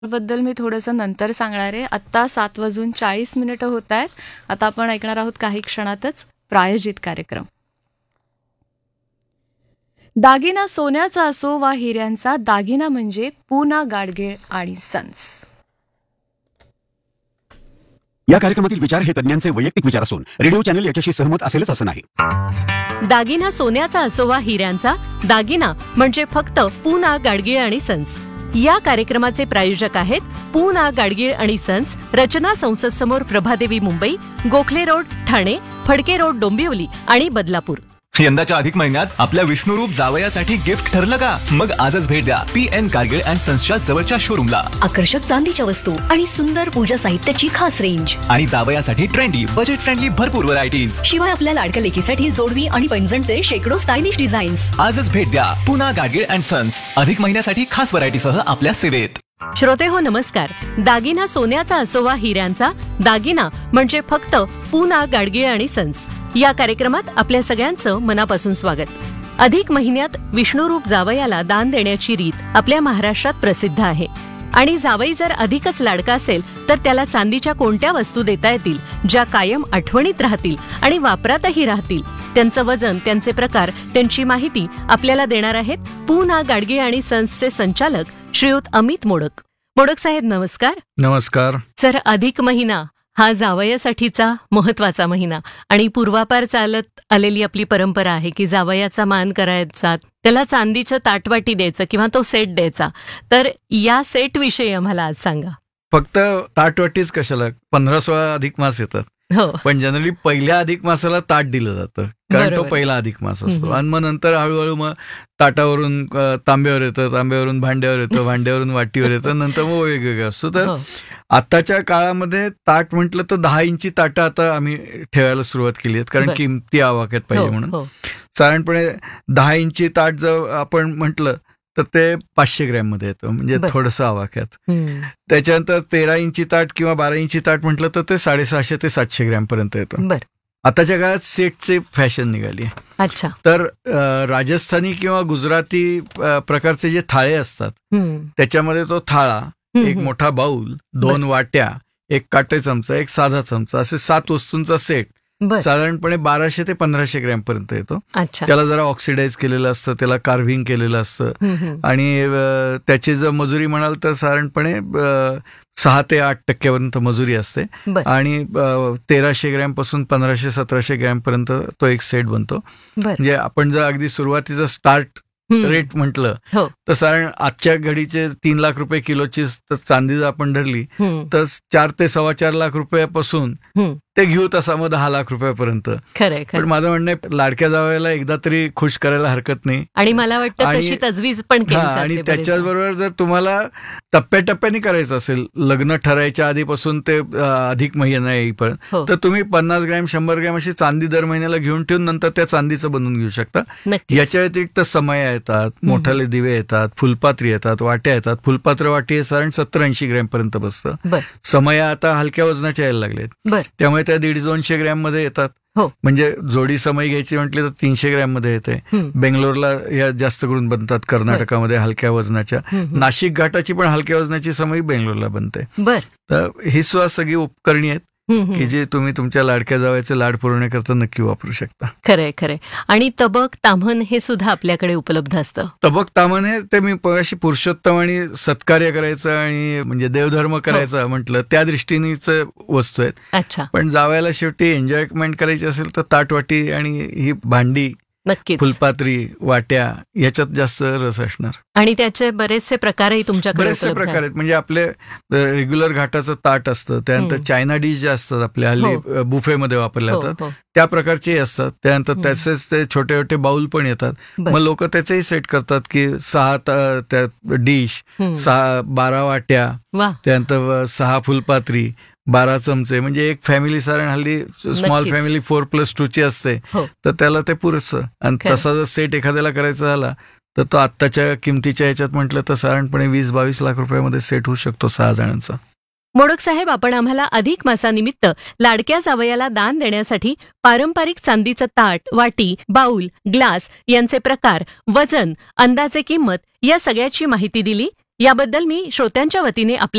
बद्दल मी थोडंसं नंतर सांगणार आहे. आत्ता 7:40 होत आहेत. आता आपण ऐकणार आहोत काही क्षणातच प्रायोजित कार्यक्रम. दागिना सोन्याचा असो वा हिऱ्यांचा, दागिना म्हणजे पूना गाडगीळ आणि सन्स. या कार्यक्रमातील विचार हे तज्ञांचे वैयक्तिक विचार असून रेडिओ चॅनल याच्याशी सहमत असेलच असं नाही. दागिना सोन्याचा असो वा हिऱ्यांचा, दागिना म्हणजे फक्त पूना गाडगीळ आणि सन्स. या कार्यक्रमाचे प्रायोजक आहेत पूना गाडगीळ आणि सन्स, रचना संसद समोर, प्रभादेवी मुंबई, गोखले रोड ठाणे, फडके रोड डोंबिवली आणि बदलापूर. यंदाच्या अधिक महिन्यात आपल्या विष्णुरूप जावयासाठी गिफ्ट ठरलं का? मग आजच भेट द्या PN गाडगीळ अँड सन्सच्या जवळच्या शोरूमला. आकर्षक चांदीच्या वस्तू आणि सुंदर पूजा साहित्याची खास रेंज, आणि जावयासाठी ट्रेंडी, बजेट फ्रेंडली भरपूर व्हरायटीज. शिवाय आपल्या लाडक्या लेकीसाठी जोडवी आणि पैंजणचे शेकडो स्टायलिश डिझाईन्स. आजच भेट द्या पूना गाडगीळ अँड सन्स. अधिक महिन्यासाठी खास व्हरायटीसह आपल्या सेवेत. श्रोते हो नमस्कार. दागिना सोन्याचा असो वा हिऱ्यांचा, दागिना म्हणजे फक्त पूना गाडगीळ आणि सन्स. या कार्यक्रमात आपल्या सगळ्यांचं मनापासून स्वागत. अधिक महिन्यात विष्णुरूप जावयाला दान देण्याची रीत आपल्या महाराष्ट्रात प्रसिद्ध आहे. आणि जावई जर अधिकच लाडका असेल तर त्याला चांदीच्या कोणत्या वस्तू देता येतील ज्या कायम आठवणीत राहतील आणि वापरातही राहतील. त्यांचं वजन, त्यांचे प्रकार, त्यांची माहिती आपल्याला देणार आहेत पूना गाडगीळ आणि सन्सचे संचालक श्रीयुत अमित मोडक. मोडक साहेब नमस्कार. नमस्कार. सर, अधिक महिना हा जावयासाठीचा महत्वाचा महिना आणि पूर्वापार चालत आलेली आपली परंपरा आहे की जावयाचा मान करायचा, त्याला चांदीचं ताटवाटी द्यायचं किंवा तो सेट द्यायचा. तर या सेट विषयी आम्हाला आज सांगा. फक्त ताटवाटीच कशाला, 15-16 अधिक मास येतात. हो, पण जनरली पहिल्या अधिक मासाला ताट दिलं जातं, कारण तो बरोबर. पहिला अधिक मास असतो. आणि मग नंतर हळूहळू मग ताटावरून तांब्यावर येतं, तांब्यावरून भांड्यावर येतं, भांड्यावरून वाटीवर येतं, नंतर मग वेगवेगळं असतं. तर हो. आताच्या काळामध्ये ताट म्हटलं तर 10 इंची ताटं आता आम्ही ठेवायला सुरुवात केली आहेत, कारण बरं. किमती आवाक्यात पाहिजे हो, म्हणून. हो. साधारणपणे 10 इंची ताट जर आपण म्हटलं तर ते 500 ग्रॅम मध्ये येतं, म्हणजे बरं. थोडंसं आवाक्यात. हम्म. त्याच्यानंतर 13 इंची ताट किंवा 12 इंची ताट म्हटलं तर ते 650 ते 700 ग्रॅम पर्यंत येतं. बर. आताच्या काळात सेटचे फॅशन निघाली आहे. अच्छा. तर राजस्थानी किंवा गुजराती प्रकारचे जे थाळे असतात त्याच्यामध्ये तो थाळा, एक मोठा बाऊल, 2 वाट्या, एक काटे चमचा, एक साधा चमचा, असे 7 वस्तूंचा सेट बर. साधारणपणे 1200 ते 1500 ग्रॅम पर्यंत येतो. अच्छा. त्याला जरा ऑक्सिडाइज केलेलं असतं, त्याला कार्व्हिंग केलेलं असतं. आणि त्याची जर मजुरी म्हणाल तर साधारणपणे 6 ते 8% मजुरी असते. बर. आणि 1300 ग्रॅम पासून 1500-1700 ग्रॅम पर्यंत तो एक सेट बनतो. बर. म्हणजे आपण जर अगदी सुरुवातीचं स्टार्ट रेट म्हटलं हो. तर साधारण आजच्या घडीचे 3 लाख रुपये किलोची चांदी जर आपण धरली तर 4 ते 4.25 लाख रुपयापासून ते घेऊ तसा मग 10 लाख रुपयापर्यंत. खरंय. पण माझं म्हणणं आहे, लाडक्या जावयाला एकदा तरी खुश करायला हरकत नाही. आणि मला वाटतं आणि- तशी तजवीज पण केली जाते. आणि बरेचदा. त्याच्याचबरोबर जर तुम्हाला टप्प्याटप्प्याने करायचं असेल, लग्न ठरायच्या आधीपासून ते अधिक महिना येईपर्यंत, हो. तर तुम्ही 50 ग्रॅम 100 ग्रॅम अशी चांदी दर महिन्याला घेऊन ठेवून नंतर त्या चांदीचं बनवून घेऊ शकता. नक्कीच. याच्या व्यतिरिक्त समया येतात, मोठाले दिवे येतात, फुलपात्री येतात, वाट्या येतात. फुलपात्र वाटी हे साधारण 70-80 ग्रॅम पर्यंत बसतं. बर. समया आता हलक्या वजनाच्या यायला लागलेत, बर. त्यामुळे त्या 150-200 ग्रॅम मध्ये येतात. हो. म्हणजे जोडी समय घ्यायची म्हटली तर 300 ग्रॅम मध्ये येते. बेंगलोरला या जास्त करून बनतात, कर्नाटकामध्ये हलक्या वजनाच्या. नाशिक घाटाची पण हलक्या वजनाची समय बेंगलोरला बनते. बर. तर ही सुद्धा सगळी उपकरणी आहेत की जे तुम्ही तुमच्या लाडक्या जावयाचे लाड पुरवण्याकरता नक्की वापरू शकता. खरंय. खरंय. आणि तबक, ताम्हण हे सुद्धा आपल्याकडे उपलब्ध असतं. तबक तामण हे ते मी अशी पुरुषोत्तम आणि सत्कार्य करायचं आणि म्हणजे देवधर्म करायचा म्हटलं त्या दृष्टीनेच वस्तू आहेत. अच्छा. पण जावयाला शेवटी एन्जॉयमेंट करायची असेल तर ताटवाटी आणि ही भांडी, नक्कीच. फुलपात्री, वाट्या याच्यात जास्त रस असणार. आणि त्याचे बरेचसे प्रकारही तुमच्याकडे बरेचसे उपलब्ध प्रकार आहेत. म्हणजे आपले रेग्युलर घाटाचं ताट असतं, त्यानंतर चायना डिश जे असतात आपल्या हल्ली बुफेमध्ये वापरल्या हो, जातात हो. त्या प्रकारचे असतात. त्यानंतर त्याचेच ते छोटे छोटे बाउल पण येतात. बर. मग लोक त्याचेही सेट करतात की 6 डिश, 12 वाट्या, वा. त्यानंतर 6 फुलपात्री, 12 चमचे, म्हणजे एक फॅमिली साधारण हल्ली स्मॉल नक्कीच. फॅमिली 4+2 ची असते, हो. तर त्याला ते पुरेसं. आणि खरं. तसा जर सेट एखाद्याला करायचा झाला तर तो आत्ताच्या किमतीच्या ह्याच्यात म्हटलं तर साधारणपणे 20-22 लाख रुपयामध्ये सेट होऊ शकतो 6 जणांचा. मोडक साहेब, आपण आम्हाला अधिक मासानिमित्त लाडक्या जावयाला दान देण्यासाठी पारंपरिक चांदीचं ताट, वाटी, बाऊल, ग्लास यांचे प्रकार, वजन, अंदाजे किंमत या सगळ्याची माहिती दिली. याबद्दल मी श्रोत्यांच्या वतीने आपले